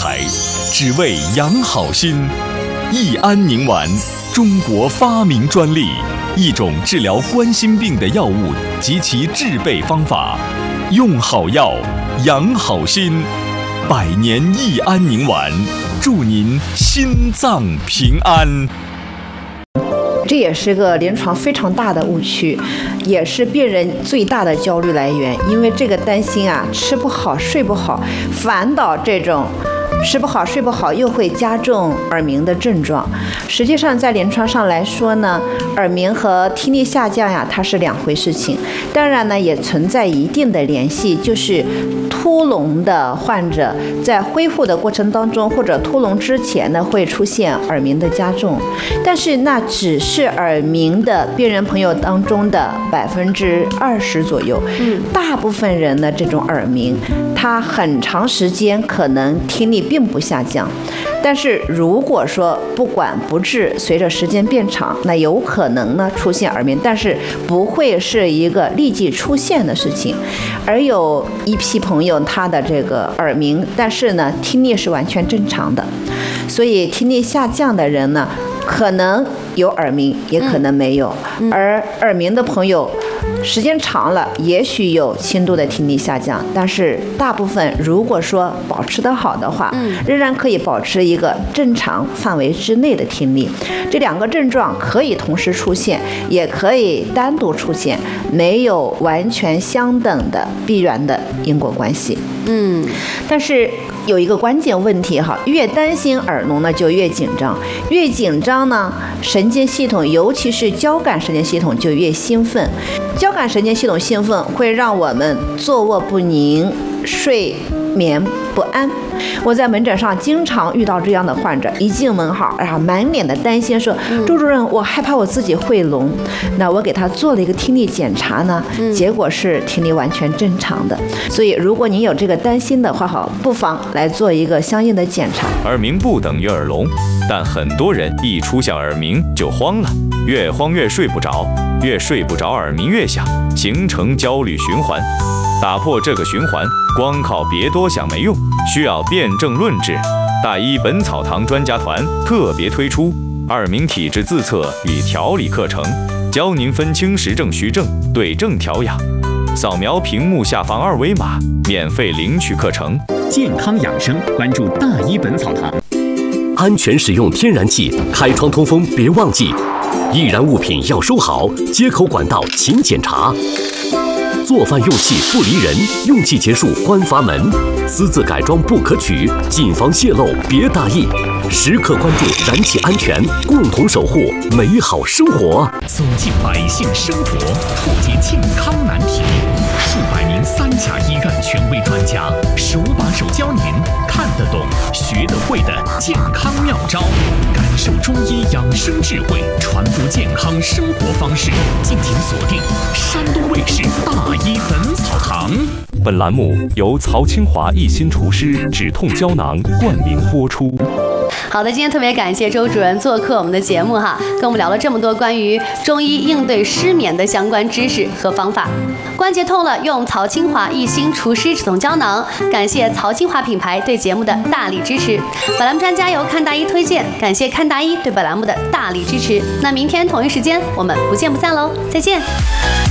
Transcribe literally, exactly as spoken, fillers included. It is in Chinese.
台，只为养好心。益安宁丸，中国发明专利，一种治疗冠心病的药物及其制备方法。用好药，养好心。百年益安宁丸，祝您心脏平安。 这也是个临床非常大的误区，也是病人最大的焦虑来源。因为这个担心啊，吃不好睡不好，反倒这种吃不好睡不好又会加重耳鸣的症状。实际上在临床上来说呢，耳鸣和听力下降呀，它是两回事情。当然呢，也存在一定的联系，就是突聋的患者在恢复的过程当中，或者突聋之前呢，会出现耳鸣的加重。但是那只是耳鸣的病人朋友当中的百分之二十左右。嗯，大部分人的这种耳鸣，他很长时间可能听力并不下降。但是如果说不管不治，随着时间变长，那有可能呢出现耳鸣，但是不会是一个立即出现的事情。而有一批朋友，他的这个耳鸣，但是呢听力是完全正常的，所以听力下降的人呢，可能有耳鸣，也可能没有。而耳鸣的朋友，时间长了，也许有轻度的听力下降，但是大部分如果说保持得好的话，仍然可以保持一个正常范围之内的听力。这两个症状可以同时出现，也可以单独出现，没有完全相等的必然的因果关系。嗯，但是有一个关键问题哈，越担心耳聋呢，就越紧张，越紧张呢，神经系统，尤其是交感神经系统就越兴奋。交感神经系统兴奋会让我们坐卧不宁，睡眠不安。我在门诊上经常遇到这样的患者，一进门哈，然后满脸的担心说，周主任，我害怕我自己会聋。那我给他做了一个听力检查呢，结果是听力完全正常的。所以如果您有这个担心的话，好，不妨来做一个相应的检查。 耳鸣不等于耳聋，但很多人一出现耳鸣就慌了，越慌越睡不着，越睡不着耳鸣越响，形成焦虑循环。打破这个循环，光靠别多想没用，需要辨证论治。大医本草堂专家团特别推出耳鸣体质自测与调理课程，教您分清实证虚证，对症调养。扫描屏幕下方二维码，免费领取课程。 健康养生，关注大医本草堂。 安全使用天然气，开窗通风别忘记。易燃物品要收好，接口管道勤检查。做饭用气不离人，用气结束关阀门。私自改装不可取，谨防泄漏别大意。时刻关注燃气安全，共同守护美好生活。 走进百姓生活，破解健康难题。数百名三甲医院权威专家，手把手教您看得懂、学得会的健康妙招，感受中医养生智慧，传播健康生活方式。敬请锁定山东卫视大医本草堂。 本栏目由曹清华一心除湿止痛胶囊冠名播出。 好的，今天特别感谢周主任做客我们的节目哈，跟我们聊了这么多关于中医应对失眠的相关知识和方法。关节痛了，用曹清华一心除湿止痛胶囊。感谢曹清华品牌对节目的大力支持。本栏目专家由看大医推荐，感谢看大医对本栏目的大力支持。那明天同一时间我们不见不散喽，再见。